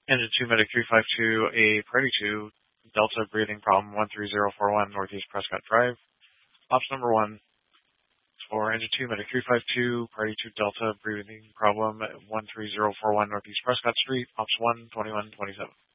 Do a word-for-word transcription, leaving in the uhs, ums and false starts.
Engine two, Medic three five two, a Priority two, Delta breathing problem one three zero four one, Northeast Prescott Drive. Ops number one for Engine two, Medic three five two, Priority two, Delta breathing problem one three zero four one, Northeast Prescott Street. Ops one, twenty-one twenty-seven.